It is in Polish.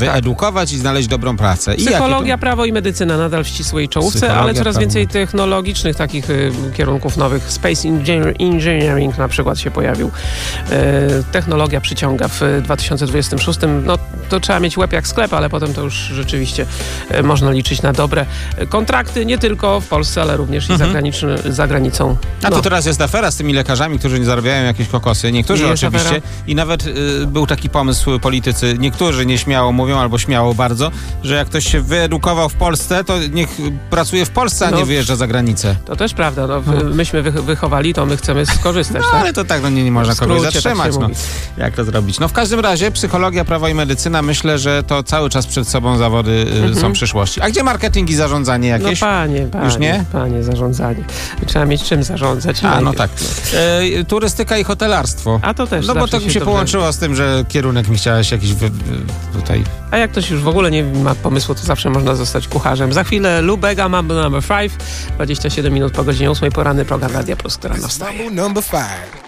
wyedukować i znaleźć dobrą pracę. Psychologia, prawo i medycyna nadal w ścisłej czołówce, ale coraz więcej technologicznych takich kierunków nowych. Space Engineering na przykład się pojawił. Technologia przyciąga w 2026. No to trzeba mieć łeb jak sklep, ale potem to już rzeczywiście można liczyć na dobre kontrakty, nie tylko w Polsce, ale również i za granicą. A to teraz jest afera z tymi lekarzami, którzy nie zarabiają jakieś kokosy. Niektórzy oczywiście. Afera. I nawet był taki pomysł politycy, niektórzy nieśmiało mówią, albo śmiało bardzo, że jak ktoś się wyedukował w Polsce, to niech pracuje w Polsce, a nie wyjeżdża za granicę. To też prawda. Myśmy wychowali, to my chcemy skorzystać. Tak? Ale to tak, nie można kogoś zatrzymać. Tak jak to zrobić? W każdym razie psychologia, prawo i medycyna, myślę, że to cały czas przed sobą zawody są przyszłości. A gdzie marketing i zarządzanie jakieś? No panie, już nie? Panie, zarządzanie. Trzeba mieć czym zarządzać. No tak. Turystyka i hotelarstwo. A to też. No bo to mi się połączyło z tym, że kierunek mi chciałeś jakiś tutaj... A jak ktoś już w ogóle nie ma pomysłu, to zawsze można zostać kucharzem. Za chwilę Lou Bega, Mambo No. 5, 27 minut po godzinie 8, poranny program Radia Plus, która następuje.